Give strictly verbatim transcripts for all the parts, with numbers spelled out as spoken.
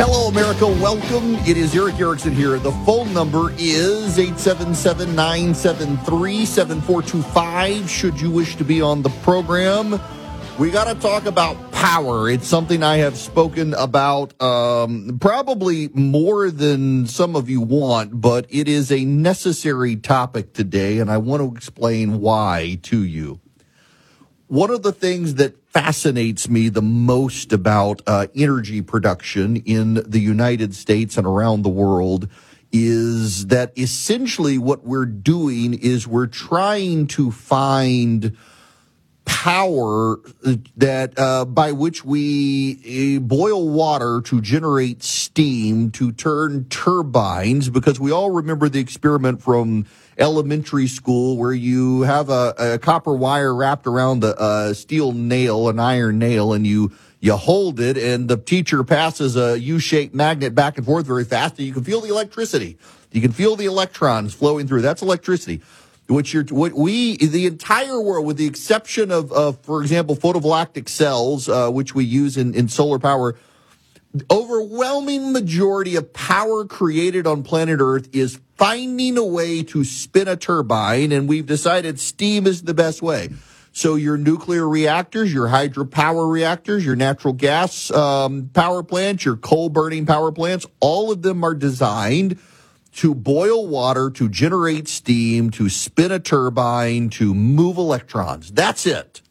Hello, America. Welcome. It is Erick Erickson here. The phone number is eight seven seven, nine seven three, seven four two five. Should you wish to be on the program, we got to talk about power. It's something I have spoken about um, probably more than some of you want, but it is a necessary topic today, and I want to explain why to you. One of the things that fascinates me the most about uh, energy production in the United States and around the world is that essentially what we're doing is we're trying to find power that uh, by which we uh, boil water to generate steam to turn turbines, because we all remember the experiment from elementary school where you have a, a copper wire wrapped around a, a steel nail, an iron nail, and you you hold it, and the teacher passes a U-shaped magnet back and forth very fast, and you can feel the electricity. You can feel the electrons flowing through. That's electricity. Which you're, what we, the entire world, with the exception of, of for example, photovoltaic cells, uh, which we use in, in solar power, the overwhelming majority of power created on planet Earth is finding a way to spin a turbine, and we've decided steam is the best way. So your nuclear reactors, your hydropower reactors, your natural gas um, power plants, your coal-burning power plants, all of them are designed to boil water, to generate steam, to spin a turbine, to move electrons. That's it.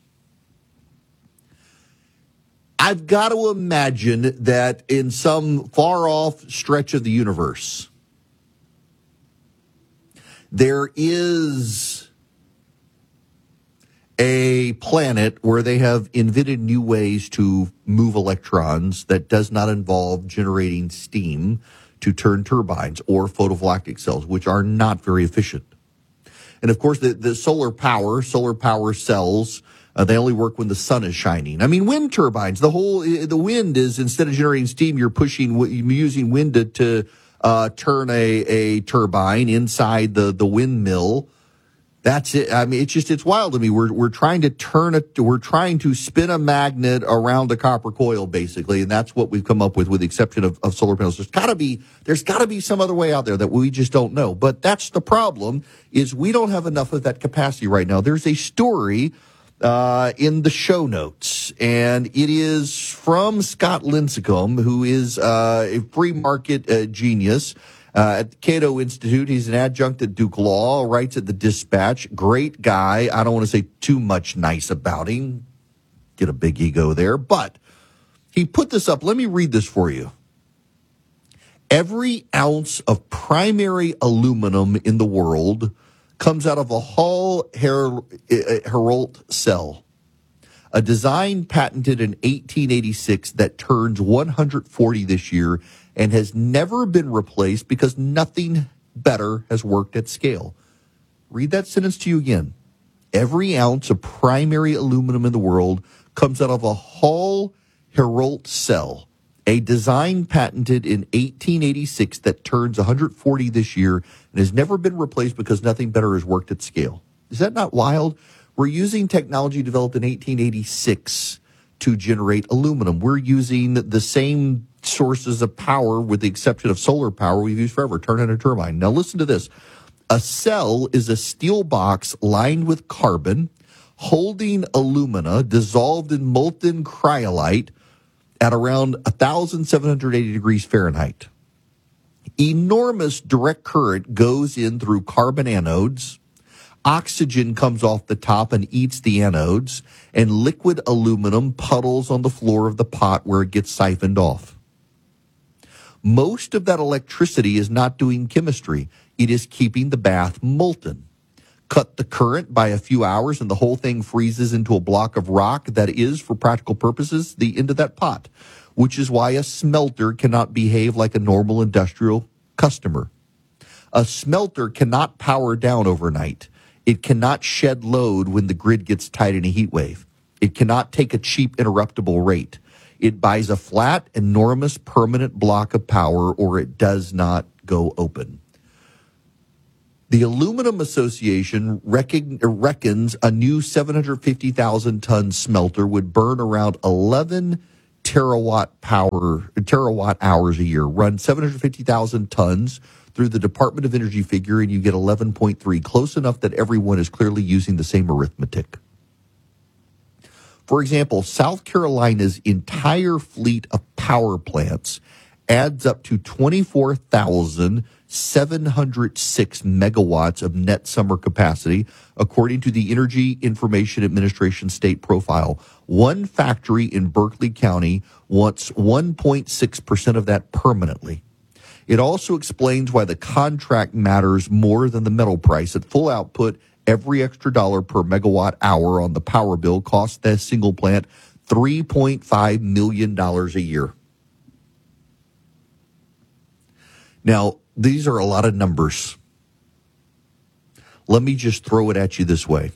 I've got to imagine that in some far-off stretch of the universe, there is a planet where they have invented new ways to move electrons that does not involve generating steam to turn turbines or photovoltaic cells, which are not very efficient. And of course, the, the solar power, solar power cells, uh, they only work when the sun is shining. I mean, wind turbines, the whole, the wind is, instead of generating steam, you're pushing, you're using wind to, to uh, turn a, a turbine inside the, the windmill. That's it. I mean, it's just, it's wild to me. We're, we're trying to turn it, we're trying to spin a magnet around a copper coil, basically. And that's what we've come up with, with the exception of, of solar panels. There's gotta be, there's gotta be some other way out there that we just don't know. But that's the problem, is we don't have enough of that capacity right now. There's a story, uh, in the show notes, and it is from Scott Lincicome, who is, uh, a free market uh, genius. Uh, at the Cato Institute. He's an adjunct at Duke Law, writes at the Dispatch. Great guy. I don't want to say too much nice about him. Get a big ego there. But he put this up. Let me read this for you. Every ounce of primary aluminum in the world comes out of a Hall Héroult cell, a design patented in eighteen eighty-six that turns one hundred forty this year and has never been replaced because nothing better has worked at scale. Read that sentence to you again. Every ounce of primary aluminum in the world comes out of a Hall Héroult cell, a design patented in eighteen eighty-six that turns one hundred forty this year and has never been replaced because nothing better has worked at scale. Is that not wild? We're using technology developed in eighteen eighty-six to generate aluminum. We're using the same sources of power, with the exception of solar power, we've used forever, turn in a turbine. Now listen to this. A cell is a steel box lined with carbon, holding alumina dissolved in molten cryolite at around one thousand seven hundred eighty degrees Fahrenheit. Enormous direct current goes in through carbon anodes. Oxygen comes off the top and eats the anodes, and liquid aluminum puddles on the floor of the pot where it gets siphoned off. Most of that electricity is not doing chemistry. It is keeping the bath molten. Cut the current by a few hours and the whole thing freezes into a block of rock that is, for practical purposes, the end of that pot, which is why a smelter cannot behave like a normal industrial customer. A smelter cannot power down overnight. It cannot shed load when the grid gets tight in a heat wave. It cannot take a cheap interruptible rate. It buys a flat, enormous, permanent block of power, or it does not go open. The Aluminum Association reckon, reckons a new seven hundred fifty thousand ton smelter would burn around eleven terawatt power, terawatt hours a year. Run seven hundred fifty thousand tons through the Department of Energy figure, and you get eleven point three, close enough that everyone is clearly using the same arithmetic. For example, South Carolina's entire fleet of power plants adds up to twenty-four thousand seven hundred six megawatts of net summer capacity, according to the Energy Information Administration state profile. One factory in Berkeley County wants one point six percent of that permanently. It also explains why the contract matters more than the metal price. At full output, every extra dollar per megawatt hour on the power bill costs that single plant three point five million dollars a year. Now, these are a lot of numbers. Let me just throw it at you this way.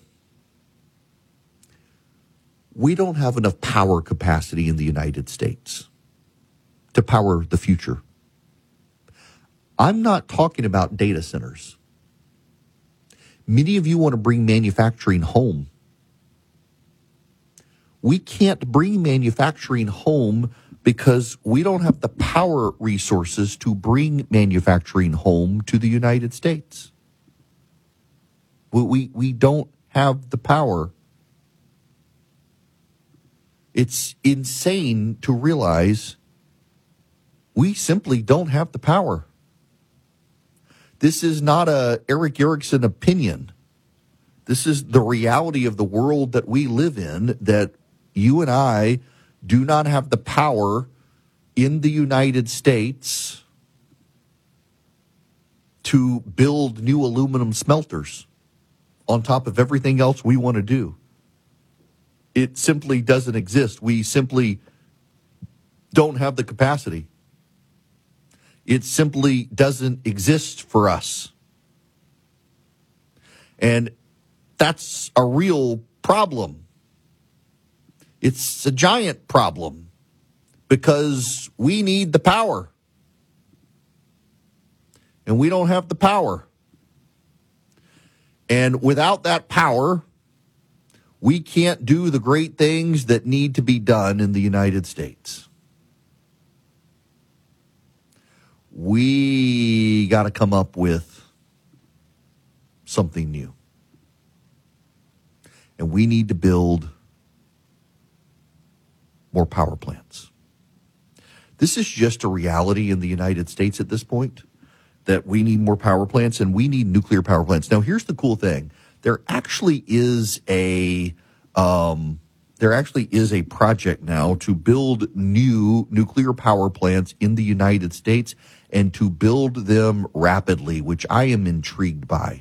We don't have enough power capacity in the United States to power the future. I'm not talking about data centers. Many of you want to bring manufacturing home. We can't bring manufacturing home because we don't have the power resources to bring manufacturing home to the United States. We, we, we don't have the power. It's insane to realize we simply don't have the power. This is not a Eric Erickson opinion. This is the reality of the world that we live in, that you and I do not have the power in the United States to build new aluminum smelters on top of everything else we want to do. It simply doesn't exist. We simply don't have the capacity. It simply doesn't exist for us. And that's a real problem. It's a giant problem because we need the power. And we don't have the power. And without that power, we can't do the great things that need to be done in the United States. We got to come up with something new. And we need to build more power plants. This is just a reality in the United States at this point, that we need more power plants and we need nuclear power plants. Now, here's the cool thing. There actually is a um, there actually is a project now to build new nuclear power plants in the United States and to build them rapidly, which I am intrigued by.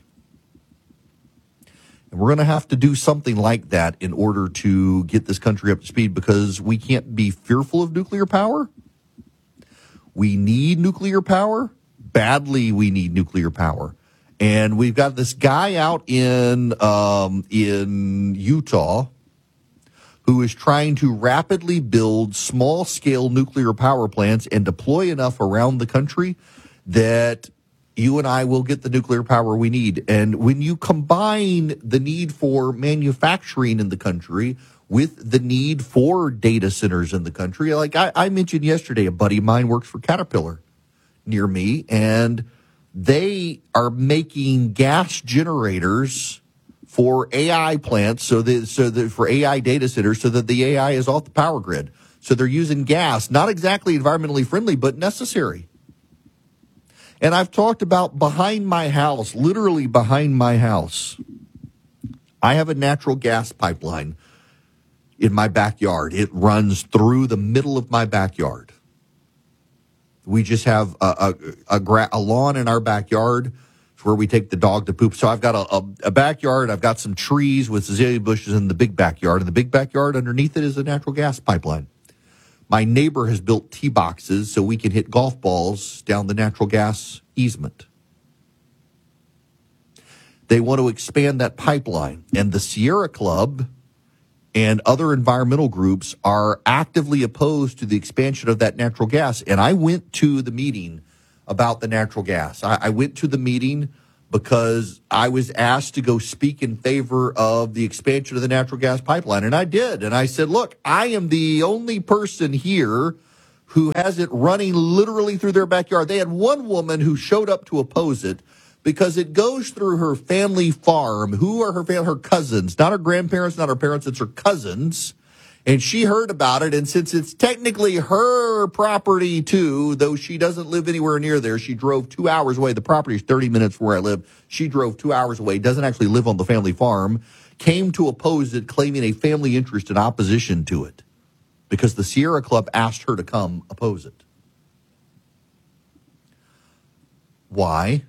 And we're going to have to do something like that in order to get this country up to speed, because we can't be fearful of nuclear power. We need nuclear power. Badly, we need nuclear power. And we've got this guy out in um, in Utah who is trying to rapidly build small-scale nuclear power plants and deploy enough around the country that you and I will get the nuclear power we need. And when you combine the need for manufacturing in the country with the need for data centers in the country, like I, I mentioned yesterday, a buddy of mine works for Caterpillar near me, and they are making gas generators for A I plants, so that so that for A I data centers, so that the A I is off the power grid. So they're using gas, not exactly environmentally friendly, but necessary. And I've talked about behind my house, literally behind my house, I have a natural gas pipeline in my backyard. It runs through the middle of my backyard. We just have a, a, a, gra- a lawn in our backyard where we take the dog to poop. So I've got a, a, a backyard. I've got some trees with azalea bushes in the big backyard. And the big backyard underneath it is a natural gas pipeline. My neighbor has built tee boxes so we can hit golf balls down the natural gas easement. They want to expand that pipeline. And the Sierra Club and other environmental groups are actively opposed to the expansion of that natural gas. And I went to the meeting about the natural gas. I, I went to the meeting because I was asked to go speak in favor of the expansion of the natural gas pipeline. And I did. And I said, look, I am the only person here who has it running literally through their backyard. They had one woman who showed up to oppose it because it goes through her family farm. Who are her family? Her cousins, not her grandparents, not her parents. It's her cousins. And she heard about it, and since it's technically her property too, though she doesn't live anywhere near there, she drove two hours away. The property is thirty minutes from where I live. She drove two hours away, doesn't actually live on the family farm, came to oppose it, claiming a family interest in opposition to it because the Sierra Club asked her to come oppose it. Why?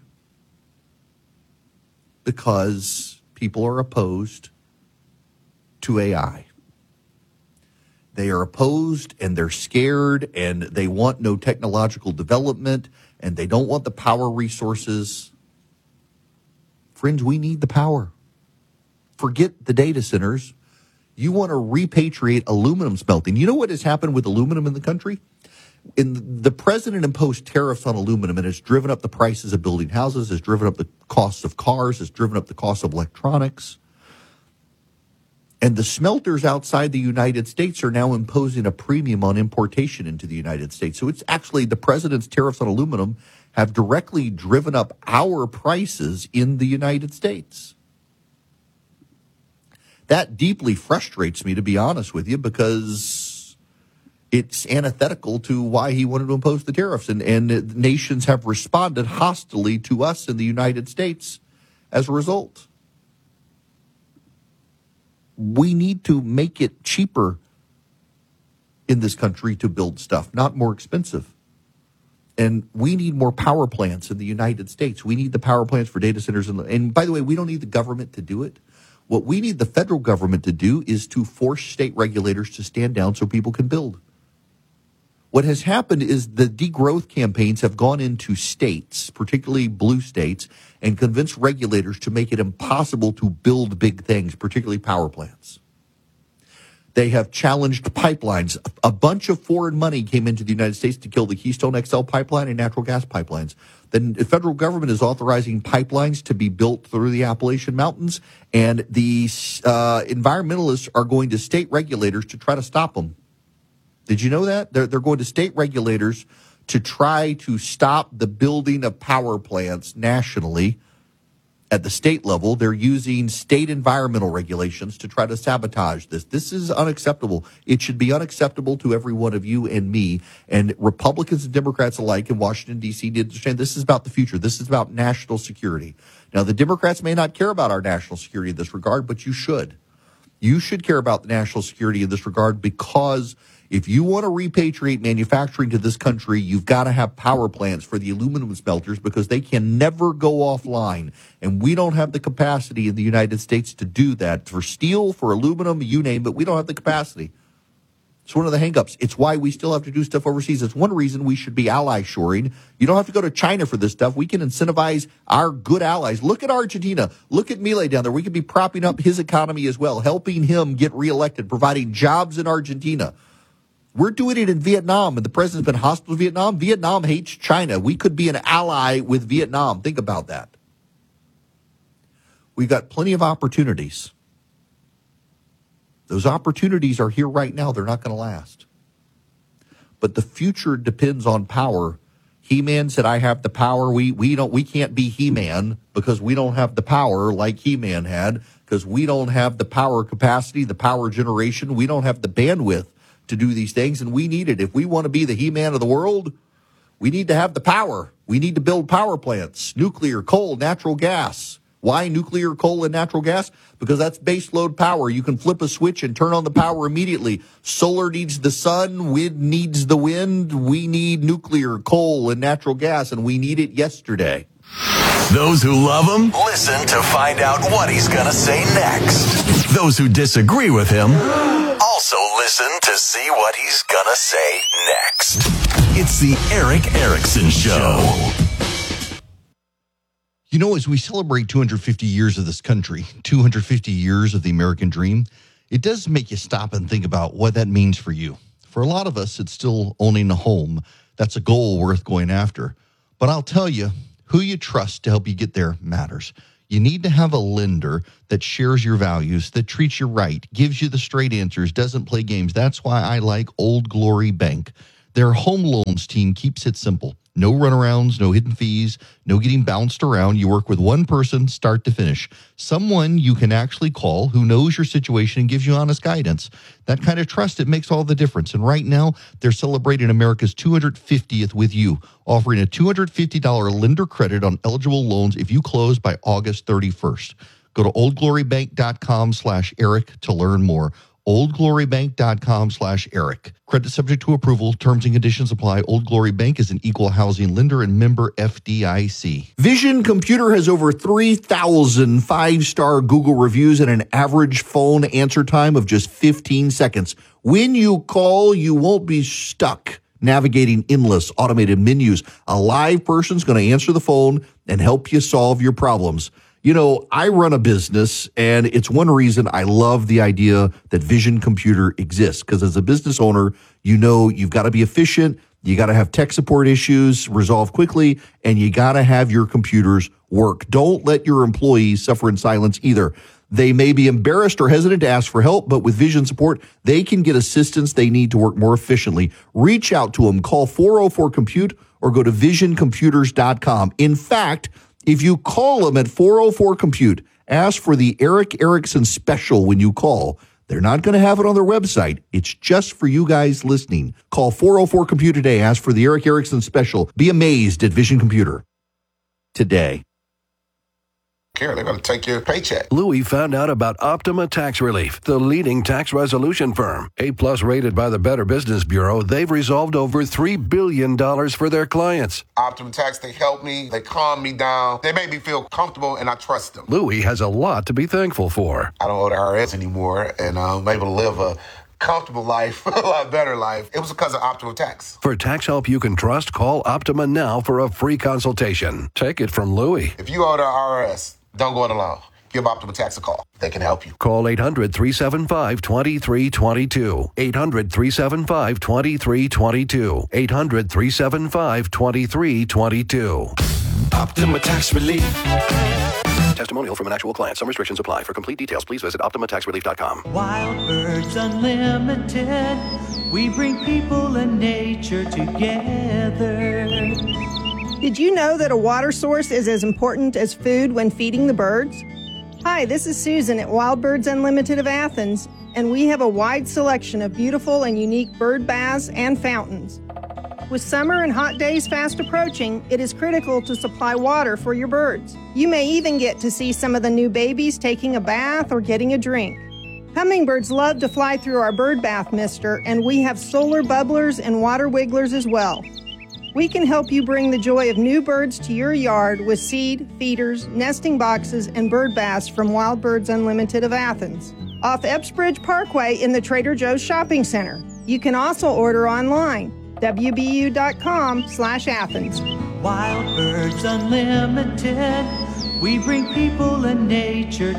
Because people are opposed to A I. They are opposed and they're scared and they want no technological development and they don't want the power resources. Friends, we need the power. Forget the data centers. You want to repatriate aluminum smelting. You know what has happened with aluminum in the country? In the president imposed tariffs on aluminum and it's driven up the prices of building houses, it's driven up the costs of cars, it's driven up the cost of electronics. And the smelters outside the United States are now imposing a premium on importation into the United States. So it's actually the president's tariffs on aluminum have directly driven up our prices in the United States. That deeply frustrates me, to be honest with you, because it's antithetical to why he wanted to impose the tariffs. And, and nations have responded hostilely to us in the United States as a result. We need to make it cheaper in this country to build stuff, not more expensive. And we need more power plants in the United States. We need the power plants for data centers. And, and by the way, we don't need the government to do it. What we need the federal government to do is to force state regulators to stand down so people can build. What has happened is the degrowth campaigns have gone into states, particularly blue states, and convinced regulators to make it impossible to build big things, particularly power plants. They have challenged pipelines. A bunch of foreign money came into the United States to kill the Keystone X L pipeline and natural gas pipelines. Then the federal government is authorizing pipelines to be built through the Appalachian Mountains, and the uh, environmentalists are going to state regulators to try to stop them. Did you know that? They're, they're going to state regulators to try to stop the building of power plants nationally at the state level. They're using state environmental regulations to try to sabotage this. This is unacceptable. It should be unacceptable to every one of you and me. And Republicans and Democrats alike in Washington, D C need to understand this is about the future. This is about national security. Now, the Democrats may not care about our national security in this regard, but you should. You should care about the national security in this regard, because if you want to repatriate manufacturing to this country, you've got to have power plants for the aluminum smelters, because they can never go offline. And we don't have the capacity in the United States to do that. For steel, for aluminum, you name it, we don't have the capacity. It's one of the hangups. It's why we still have to do stuff overseas. It's one reason we should be ally shoring. You don't have to go to China for this stuff. We can incentivize our good allies. Look at Argentina. Look at Milei down there. We could be propping up his economy as well, helping him get reelected, providing jobs in Argentina. We're doing it in Vietnam, and the president's been hostile to Vietnam. Vietnam hates China. We could be an ally with Vietnam. Think about that. We've got plenty of opportunities. Those opportunities are here right now. They're not going to last. But the future depends on power. He-Man said, I have the power. We we don't we can't be He-Man because we don't have the power like He-Man had, because we don't have the power capacity, the power generation. We don't have the bandwidth to do these things, and we need it. If we want to be the He-Man of the world, we need to have the power. We need to build power plants, nuclear, coal, natural gas. Why nuclear, coal, and natural gas? Because that's base load power. You can flip a switch and turn on the power immediately. Solar needs the sun. Wind needs the wind. We need nuclear, coal, and natural gas, and we need it yesterday. Those who love him, listen to find out what he's going to say next. Those who disagree with him, also listen to see what he's going to say next. It's the Erick Erickson Show. You know, as we celebrate two hundred fifty years of this country, two hundred fifty years of the American dream, it does make you stop and think about what that means for you. For a lot of us, it's still owning a home. That's a goal worth going after. But I'll tell you, Who you trust to help you get there matters. You need to have a lender that shares your values, that treats you right, gives you the straight answers, doesn't play games. That's why I like Old Glory Bank. Their home loans team keeps it simple. No runarounds, no hidden fees, no getting bounced around. You work with one person, start to finish. Someone you can actually call who knows your situation and gives you honest guidance. That kind of trust, it makes all the difference. And right now, they're celebrating America's two hundred fiftieth with you, offering a two hundred fifty dollars lender credit on eligible loans if you close by August thirty-first. Go to oldglorybank.com slash Eric to learn more. oldglorybank.com slash Eric. Credit subject to approval. Terms and conditions apply. Old Glory Bank is an equal housing lender and member F D I C. Vision Computer has over three thousand five-star Google reviews and an average phone answer time of just fifteen seconds. When you call, you won't be stuck navigating endless automated menus. A live person's going to answer the phone and help you solve your problems. You know, I run a business, and it's one reason I love the idea that Vision Computer exists, because as a business owner, you know you've got to be efficient, you got to have tech support issues resolved quickly, and you got to have your computers work. Don't let your employees suffer in silence either. They may be embarrassed or hesitant to ask for help, but with Vision support, they can get assistance they need to work more efficiently. Reach out to them. Call four oh four compute or go to vision computers dot com. In fact, if you call them at four oh four compute, ask for the Eric Erickson special when you call. They're not going to have it on their website. It's just for you guys listening. Call four oh four compute today. Ask for the Eric Erickson special. Be amazed at Vision Computer today. Care, they're going to take your paycheck. Louis found out about Optima Tax Relief, the leading tax resolution firm. A-plus rated by the Better Business Bureau, they've resolved over three billion dollars for their clients. Optima Tax, they help me, they calm me down, they make me feel comfortable, and I trust them. Louis has a lot to be thankful for. I don't owe the I R S anymore, and I'm able to live a comfortable life, a lot better life. It was because of Optima Tax. For tax help you can trust, call Optima now for a free consultation. Take it from Louis. If you owe the I R S, don't go it alone. Give Optima Tax a call. They can help you. Call eight hundred, three seven five, two three two two. eight hundred, three seven five, two three two two. eight hundred, three seven five, two three two two. Optima Tax Relief. Testimonial from an actual client. Some restrictions apply. For complete details, please visit optima tax relief dot com. Wild Birds Unlimited. We bring people and nature together. Did you know that a water source is as important as food when feeding the birds? Hi, this is Susan at Wild Birds Unlimited of Athens, and we have a wide selection of beautiful and unique bird baths and fountains. With summer and hot days fast approaching, it is critical to supply water for your birds. You may even get to see some of the new babies taking a bath or getting a drink. Hummingbirds love to fly through our bird bath mister, and we have solar bubblers and water wigglers as well. We can help you bring the joy of new birds to your yard with seed, feeders, nesting boxes, and bird baths from Wild Birds Unlimited of Athens. Off Epsbridge Parkway in the Trader Joe's Shopping Center. You can also order online, w b u dot com slash Athens. Wild Birds Unlimited. We bring people and nature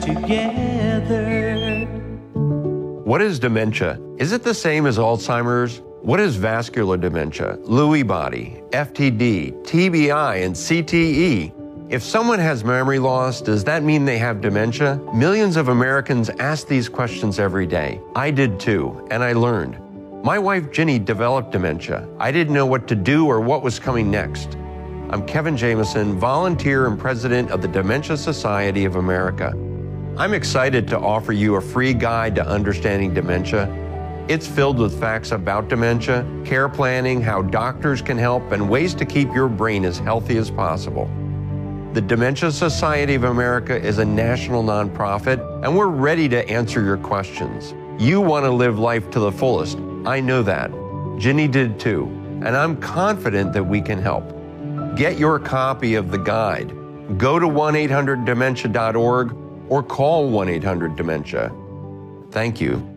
together. What is dementia? Is it the same as Alzheimer's? What is vascular dementia, Lewy body, F T D, T B I, and C T E? If someone has memory loss, does that mean they have dementia? Millions of Americans ask these questions every day. I did too, and I learned. My wife Ginny developed dementia. I didn't know what to do or what was coming next. I'm Kevin Jameson, volunteer and president of the Dementia Society of America. I'm excited to offer you a free guide to understanding dementia. It's filled with facts about dementia, care planning, how doctors can help, and ways to keep your brain as healthy as possible. The Dementia Society of America is a national nonprofit, and we're ready to answer your questions. You want to live life to the fullest. I know that. Ginny did too, and I'm confident that we can help. Get your copy of the guide. Go to one eight hundred dementia dot org or call one eight hundred dementia. Thank you.